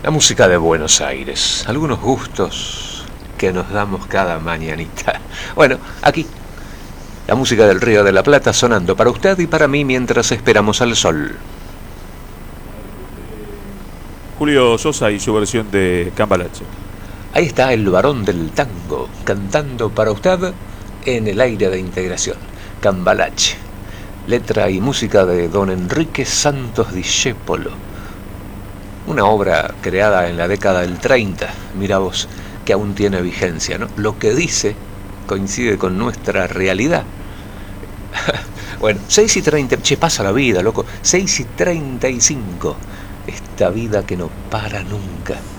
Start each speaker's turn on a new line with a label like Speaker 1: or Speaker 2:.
Speaker 1: La música de Buenos Aires, algunos gustos que nos damos cada mañanita. Bueno, aquí, la música del Río de la Plata sonando para usted y para mí mientras esperamos al sol.
Speaker 2: Julio Sosa y su versión de Cambalache.
Speaker 1: Ahí está el varón del tango, cantando para usted en el aire de integración. Cambalache, letra y música de don Enrique Santos Discépolo. Una obra creada en la década del 30, mira vos, que aún tiene vigencia, ¿no? Lo que dice coincide con nuestra realidad. Bueno, 6:30, che, pasa la vida, loco. 6:35, esta vida que no para nunca.